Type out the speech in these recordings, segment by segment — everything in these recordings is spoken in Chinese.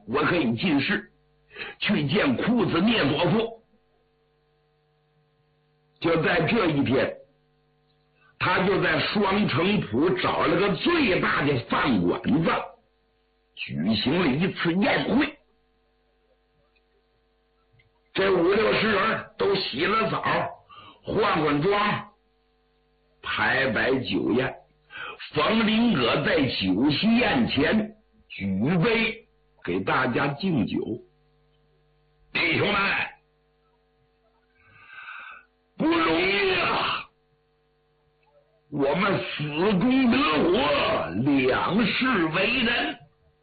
我可以进士，去见库子聂佐夫。就在这一天，他就在双城堡找了个最大的饭馆子，举行了一次宴会。这5、6十人都洗了澡，换装，排摆酒宴。冯林阁在酒席宴前举杯给大家敬酒。弟兄们，不容易啊！我们死中得活，两世为人，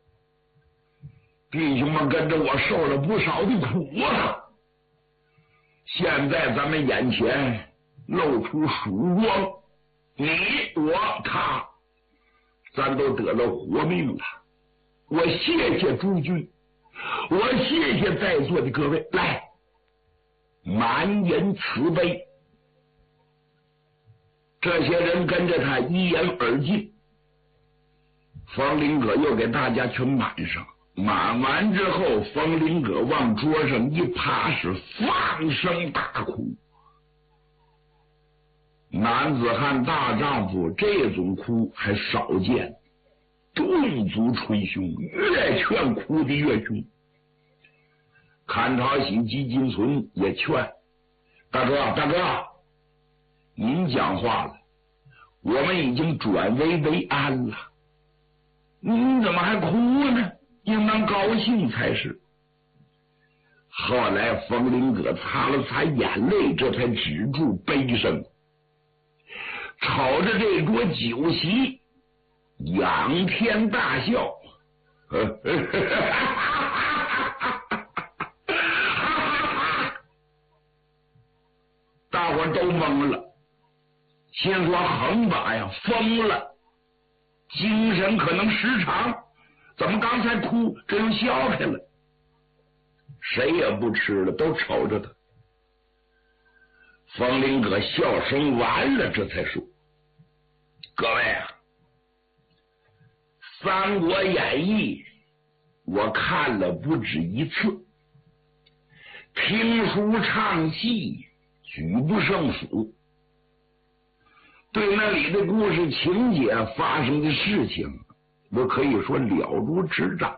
弟兄们跟着我受了不少的苦啊！现在咱们眼前露出曙光，你我他，咱都得了活命了。我谢谢诸君，我谢谢在座的各位，来，满饮慈悲。这些人跟着他一言而尽，冯林阁又给大家全满上。满完之后，冯林阁往桌上一趴，是放声大哭。男子汉大丈夫这种哭还少见，顿足捶胸，越劝哭得越凶。阚朝喜、姬金存也劝大哥，您讲话了，我们已经转危为安了，您怎么还哭呢？应当高兴才是。后来冯林阁擦了擦眼泪，这才止住悲声，瞅着这桌酒席，仰天大笑。大伙都懵了，心说横把呀，疯了，精神可能失常，怎么刚才哭这又笑开了？谁也不吃了，都瞅着他。冯林阁笑声完了，这才说：各位啊，《三国演义》我看了不止一次，听书唱戏举不胜数，对那里的故事情节发生的事情，我可以说了如指掌。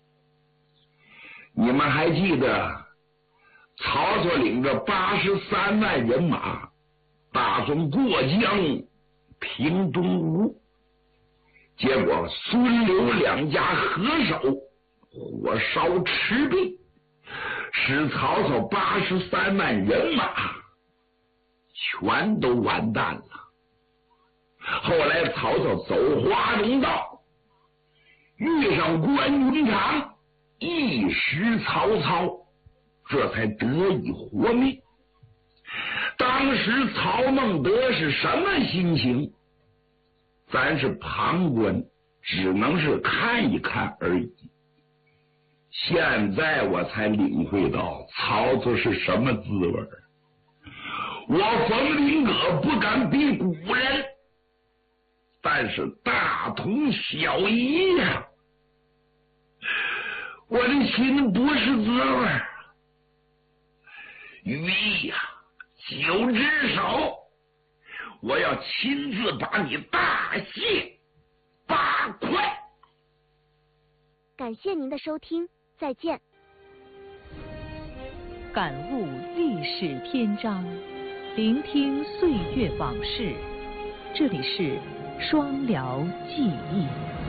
你们还记得曹操领着83万人马打算过江平东吴，结果孙刘两家合手火烧赤壁，使曹操83万人马全都完蛋了。后来曹操走华容道，遇上关云长，一时曹操，这才得以活命。当时曹孟德是什么心情，咱是旁观，只能是看一看而已。现在我才领会到曹操是什么滋味。我冯林阁不敢比古人，但是大同小异呀。我的心不是滋味。羽翼呀，9只手，我要亲自把你大卸8块。 感谢您的收听，再见。 感悟历史篇章，聆听岁月往事。这里是双辽记忆。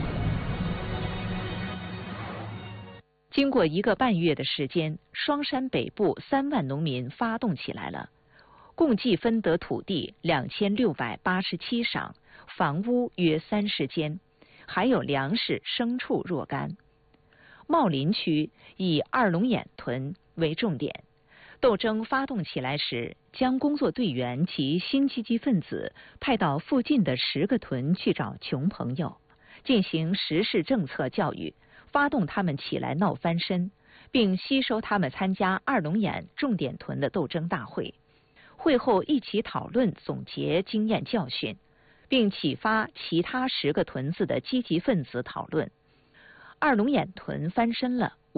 经过1个半月的时间，双山北部3万农民发动起来了，共计分得土地2687晌，房屋约30间，还有粮食、牲畜若干。茂林区以二龙眼屯为重点，斗争发动起来时，将工作队员及新积极分子派到附近的10个屯去找穷朋友，进行时事政策教育，发动他们起来闹翻身，并吸收他们参加二龙眼重点屯的斗争大会。会后一起讨论总结经验教训，并启发其他10个屯子的积极分子讨论。二龙眼屯翻身了，